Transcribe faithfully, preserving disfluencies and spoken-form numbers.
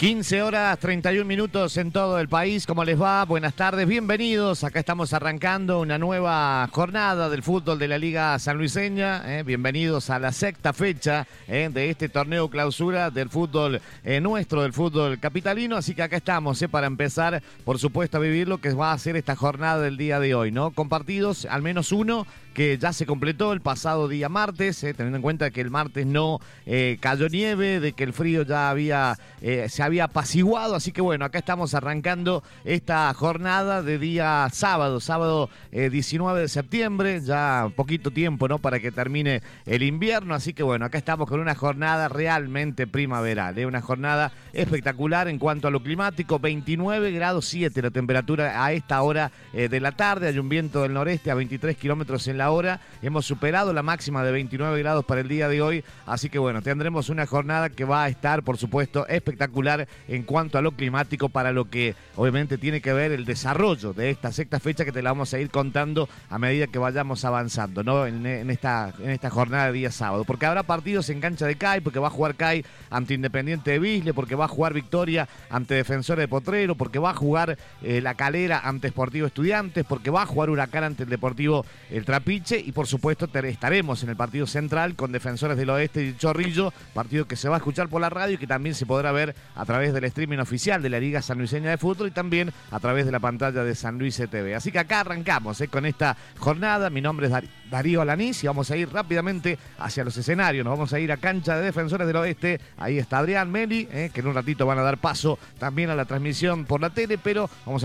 quince horas, treinta y un minutos en todo el país. ¿Cómo les va? Buenas tardes, bienvenidos. Acá estamos arrancando una nueva jornada del fútbol de la Liga Sanluiseña. Eh. Bienvenidos a la sexta fecha eh, de este torneo clausura del fútbol eh, nuestro, del fútbol capitalino. Así que acá estamos eh, para empezar, por supuesto, a vivir lo que va a ser esta jornada del día de hoy, ¿no? Con partidos, al menos uno, que ya se completó el pasado día martes, eh, teniendo en cuenta que el martes no eh, cayó nieve, de que el frío ya había eh, se había apaciguado, así que bueno, acá estamos arrancando esta jornada de día sábado, sábado eh, diecinueve de septiembre, ya poquito tiempo, ¿no?, para que termine el invierno, así que bueno, acá estamos con una jornada realmente primaveral, ¿eh? Una jornada espectacular en cuanto a lo climático, veintinueve grados siete la temperatura a esta hora eh, de la tarde, hay un viento del noreste a veintitrés kilómetros en la hora, hemos superado la máxima de veintinueve grados para el día de hoy, así que bueno, tendremos una jornada que va a estar, por supuesto, espectacular en cuanto a lo climático, para lo que obviamente tiene que ver el desarrollo de esta sexta fecha, que te la vamos a ir contando a medida que vayamos avanzando, ¿no? En, en, esta, en esta jornada de día sábado, porque habrá partidos en cancha de C A I, porque va a jugar C A I ante Independiente de Visle, porque va a jugar Victoria ante Defensores de Potrero, porque va a jugar eh, La Calera ante Sportivo Estudiantes, porque va a jugar Huracán ante el Deportivo El Trapiche, y por supuesto estaremos en el partido central con Defensores del Oeste y Chorrillo, partido que se va a escuchar por la radio y que también se podrá ver a través del streaming oficial de la Liga Sanluiseña de Fútbol y también a través de la pantalla de San Luis T V. Así que acá arrancamos eh, con esta jornada. Mi nombre es Dar Darío Alanís y vamos a ir rápidamente hacia los escenarios. Nos vamos a ir a cancha de Defensores del Oeste. Ahí está Adrián Meli, eh, que en un ratito van a dar paso también a la transmisión por la tele, pero vamos a